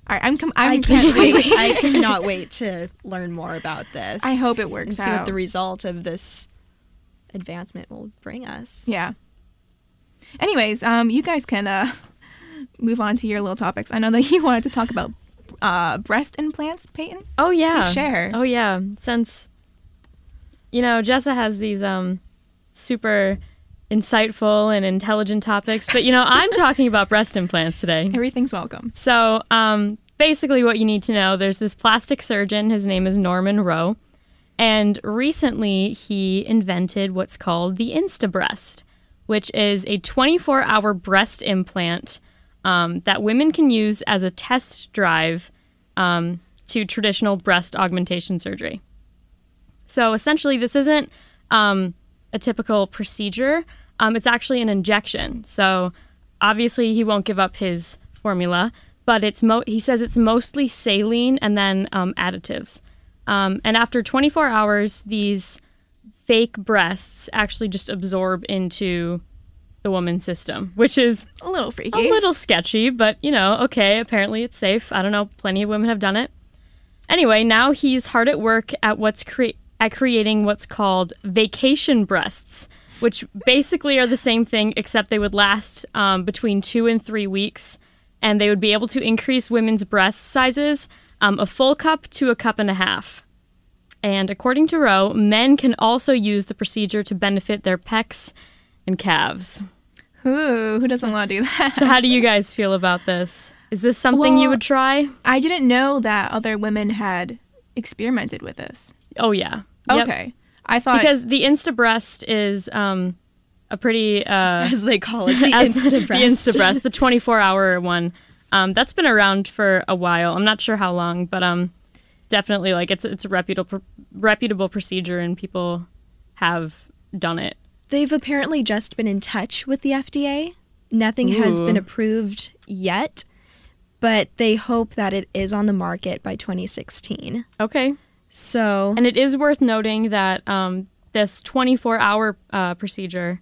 All right, I can't wait. I cannot wait to learn more about this. I hope it works and see out. what the result of this advancement will bring us. Yeah. Anyways, you guys can move on to your little topics. I know that you wanted to talk about breast implants, Peyton. Oh, yeah. Please share. Oh, yeah. Since, Jessa has these super insightful and intelligent topics, but, I'm talking about breast implants today. Everything's welcome. So, basically what you need to know, there's this plastic surgeon. His name is Norman Rowe. And recently he invented what's called the InstaBreast, which is a 24-hour breast implant that women can use as a test drive to traditional breast augmentation surgery. So essentially, this isn't a typical procedure. It's actually an injection. So obviously, he won't give up his formula, but he says it's mostly saline and then additives. And after 24 hours, these fake breasts actually just absorb into the woman's system, which is A little freaky. a little sketchy, but, okay, apparently it's safe. I don't know, plenty of women have done it. Anyway, now he's hard at work at creating what's called vacation breasts, which basically are the same thing, except they would last between 2 and 3 weeks, and they would be able to increase women's breast sizes a full cup to a cup and a half. And according to Rowe, men can also use the procedure to benefit their pecs and calves. Ooh, who doesn't want to do that? So how do you guys feel about this? Is this something you would try? I didn't know that other women had experimented with this. Oh, yeah. Yep. Okay. I thought... Because the InstaBreast is a pretty... As they call it, the InstaBreast. The InstaBreast, the 24-hour one. That's been around for a while. I'm not sure how long, but definitely it's a reputable procedure, and people have done it. They've apparently just been in touch with the FDA. Nothing has been approved yet, but they hope that it is on the market by 2016. Okay. So... And it is worth noting that this 24-hour procedure,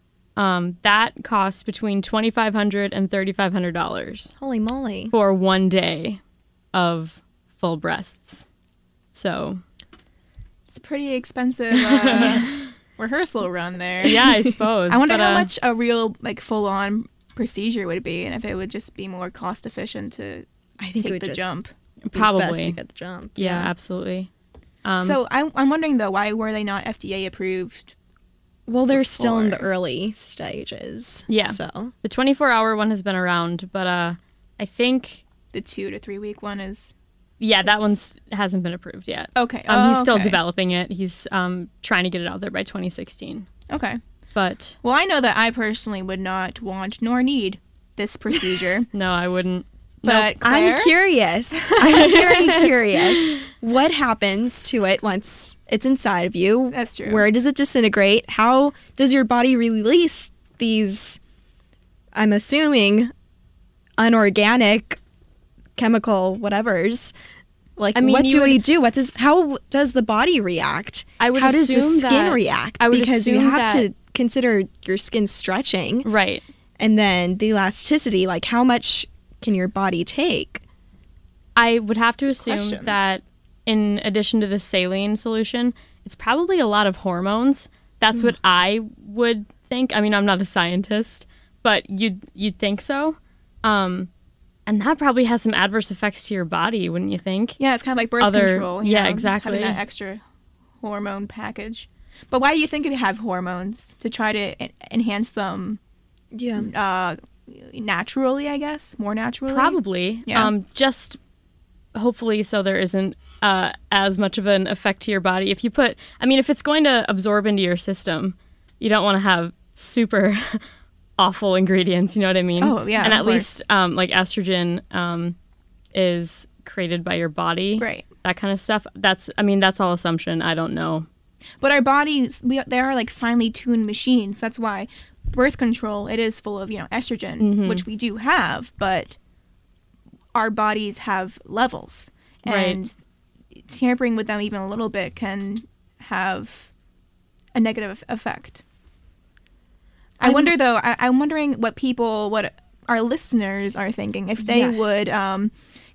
that costs between $2,500 and $3,500. Holy moly. For 1 day of full breasts. So... It's a pretty expensive... rehearsal run there. Yeah, I suppose. I wonder how much a real full-on procedure would be, and if it would just be more cost efficient to take the jump. Probably best to get the jump. Yeah, absolutely. So I'm wondering though, why were they not FDA approved? Well, they're still in the early stages. Yeah. So the 24-hour one has been around, but I think the 2 to 3 week one is. Yeah, that one's hasn't been approved yet. Okay. He's still developing it. He's trying to get it out there by 2016. Okay. But well, I know that I personally would not want nor need this procedure. No, I wouldn't. But Claire? I'm curious. I'm very curious. What happens to it once it's inside of you? That's true. Where does it disintegrate? How does your body release these, I'm assuming, unorganic chemical whatevers? Like, what do we do? How does the body react? I would how does the assume skin that- react? I would Because you assume have that- to consider your skin stretching. Right. And then the elasticity, like how much can your body take? I would have to assume Questions. that in addition to the saline solution, it's probably a lot of hormones. That's what I would think. I mean, I'm not a scientist, but you'd think so. And that probably has some adverse effects to your body, wouldn't you think? Yeah, it's kind of like birth control. you Yeah, know, exactly. Having that extra hormone package. But why do you think you have hormones? To try to enhance them naturally, I guess? More naturally? Probably. Yeah. Just hopefully so there isn't as much of an effect to your body. If it's going to absorb into your system, you don't want to have super awful ingredients, you know what I mean? Oh, yeah, And of at least like estrogen is created by your body. Right. That kind of stuff. That's all assumption. I don't know. But our bodies, they are like finely tuned machines. That's why birth control, it is full of, estrogen, which we do have, but our bodies have levels. And tampering with them even a little bit can have a negative effect. I'm wondering what our listeners are thinking. If they would